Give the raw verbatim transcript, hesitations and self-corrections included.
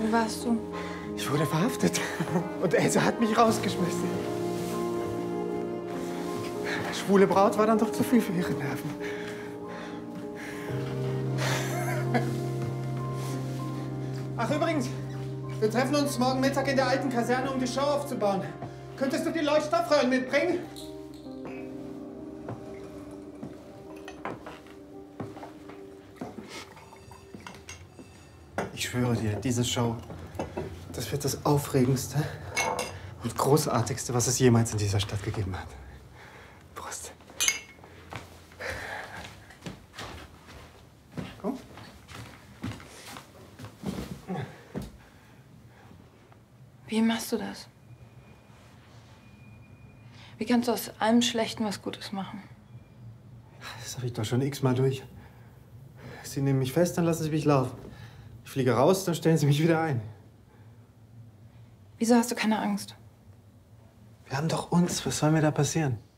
Wo warst du? Ich wurde verhaftet. Und Else hat mich rausgeschmissen. Schwule Braut war dann doch zu viel für ihre Nerven. Ach, übrigens, wir treffen uns morgen Mittag in der alten Kaserne, um die Show aufzubauen. Könntest du die Leuchtstoffröhren mitbringen? Ich schwöre dir, diese Show, das wird das Aufregendste und Großartigste, was es jemals in dieser Stadt gegeben hat. Prost. Komm. Wie machst du das? Wie kannst du aus allem Schlechten was Gutes machen? Das habe ich doch schon x-mal durch. Sie nehmen mich fest, dann lassen Sie mich laufen. Ich fliege raus, dann stellen Sie mich wieder ein. Wieso hast du keine Angst? Wir haben doch uns. Was soll mir da passieren?